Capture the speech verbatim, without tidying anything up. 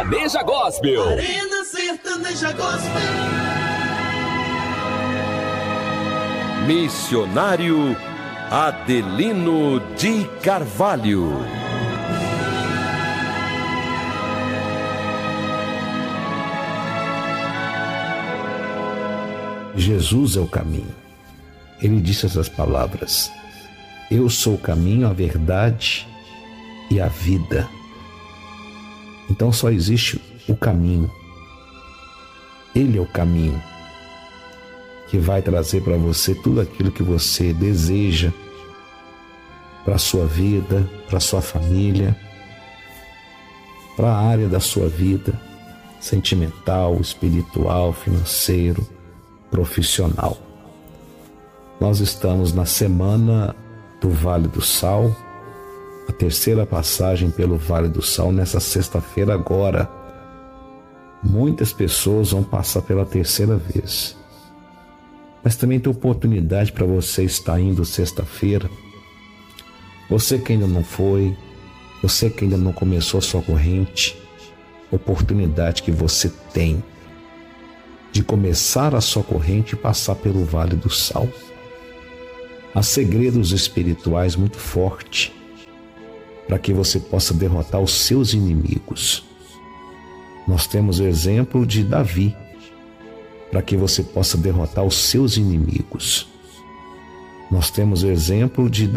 Sertaneja Gospel. Arena Sertaneja Gospel. Missionário Adelino de Carvalho. Jesus é o caminho. Ele disse essas palavras: eu sou o caminho, a verdade e a vida. Então só existe o caminho. Ele é o caminho que vai trazer para você tudo aquilo que você deseja para a sua vida, para a sua família, para a área da sua vida, sentimental, espiritual, financeiro, profissional. Nós estamos na semana do Vale do Sal, a terceira passagem pelo Vale do Sal nessa sexta-feira agora. Muitas pessoas vão passar pela terceira vez. Mas também tem oportunidade para você estar indo sexta-feira. Você que ainda não foi, você que ainda não começou a sua corrente, oportunidade que você tem de começar a sua corrente e passar pelo Vale do Sal. Há segredos espirituais muito fortes para que você possa derrotar os seus inimigos. Nós temos o exemplo de Davi, para que você possa derrotar os seus inimigos. Nós temos o exemplo de